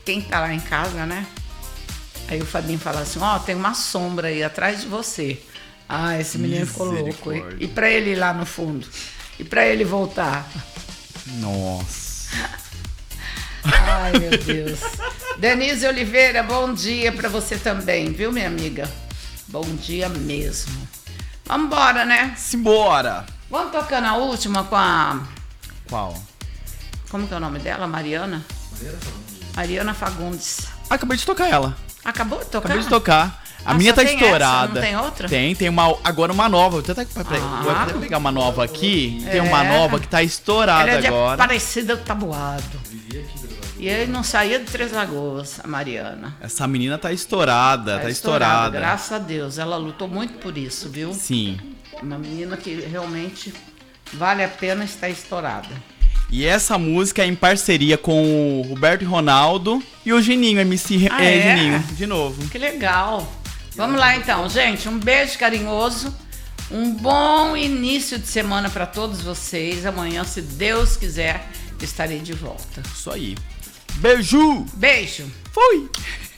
quem tá lá em casa, né? Aí o Fabinho fala assim, tem uma sombra aí atrás de você. Esse menino ficou louco. E pra ele ir lá no fundo? E pra ele voltar? Nossa. Ai, meu Deus. Denise Oliveira, bom dia pra você também, viu, minha amiga? Bom dia mesmo. Vambora, né? Simbora. Vamos tocando a última com a... Qual? Como que é o nome dela? Mariana Fagundes. Acabei de tocar ela. Acabou de tocar? Acabei de tocar. A minha tá estourada. Não tem outra? Tem agora uma nova. Vou até pegar uma nova aqui. Tem uma nova que tá estourada ela é agora. Aparecida do Tabuado. E ele não saía de Três Lagoas, a Mariana. Essa menina tá estourada, tá estourada. Graças a Deus, ela lutou muito por isso, viu? Sim. Uma menina que realmente vale a pena estar estourada. E essa música é em parceria com o Roberto e Ronaldo e o Geninho, Geninho, de novo. Que legal. Vamos lá então, gente. Um beijo carinhoso. Um bom início de semana para todos vocês. Amanhã, se Deus quiser, estarei de volta. Isso aí. Beijo! Beijo! Fui!